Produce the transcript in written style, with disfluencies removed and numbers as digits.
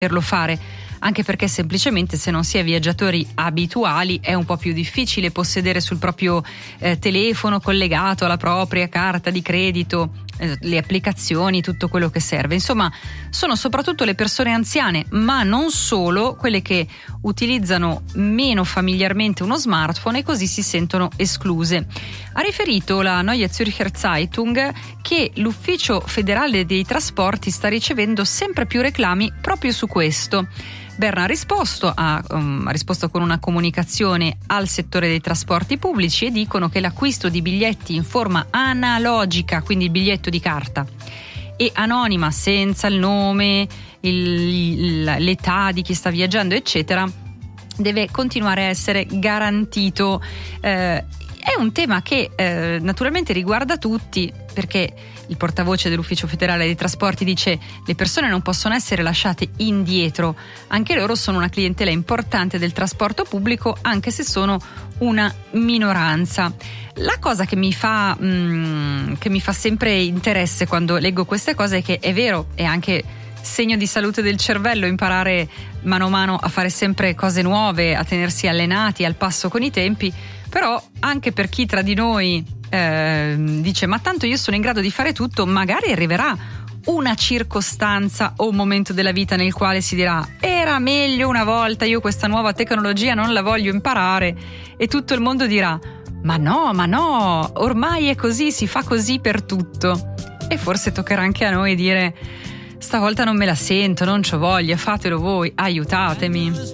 poterlo fare, anche perché semplicemente se non si è viaggiatori abituali è un po' più difficile possedere sul proprio telefono collegato alla propria carta di credito le applicazioni, tutto quello che serve. Insomma, sono soprattutto le persone anziane, ma non solo, quelle che utilizzano meno familiarmente uno smartphone e così si sentono escluse. Ha riferito la Neue Zürcher Zeitung che l'Ufficio federale dei trasporti sta ricevendo sempre più reclami proprio su questo. Berna ha risposto con una comunicazione al settore dei trasporti pubblici e dicono che l'acquisto di biglietti in forma analogica, quindi il biglietto di carta, e anonima, senza il nome, l'età di chi sta viaggiando, eccetera, deve continuare a essere garantito. È un tema che naturalmente riguarda tutti, perché il portavoce dell'Ufficio federale dei trasporti dice: le persone non possono essere lasciate indietro, anche loro sono una clientela importante del trasporto pubblico, anche se sono una minoranza. La cosa che mi fa sempre interesse quando leggo queste cose è che è vero, è anche segno di salute del cervello imparare mano a mano a fare sempre cose nuove, a tenersi allenati, al passo con i tempi, però anche per chi tra di noi dice ma tanto io sono in grado di fare tutto, magari arriverà una circostanza o un momento della vita nel quale si dirà era meglio una volta, io questa nuova tecnologia non la voglio imparare, e tutto il mondo dirà ma no, ormai è così, si fa così per tutto. E forse toccherà anche a noi dire stavolta non me la sento, non c'ho voglia, fatelo voi, aiutatemi.